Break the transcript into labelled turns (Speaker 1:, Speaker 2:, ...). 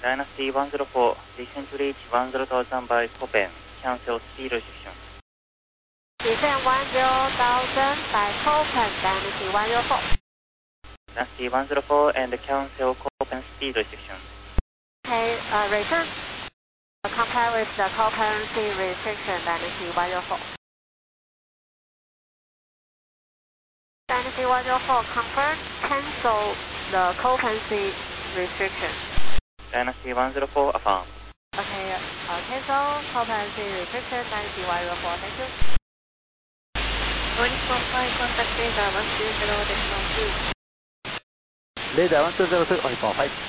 Speaker 1: Dynasty 104, descent to reach 10,000 by Copen, cancel speed restriction.
Speaker 2: Descent 10,000 by Copen, Dynasty 104.
Speaker 1: Dynasty 104 and cancel Copen speed restriction.
Speaker 2: Okay, return. Comply with the Copen speed restriction, Dynasty 104. Dynasty 104, confirm, cancel the Copen speed restriction.
Speaker 1: Dynasty 104, affirm.
Speaker 2: Okay, cancel Copen speed restriction, Dynasty 104, thank you.
Speaker 3: Boeing 45, contact radar 120 decimal 2.
Speaker 4: Radar 120, Boeing 45.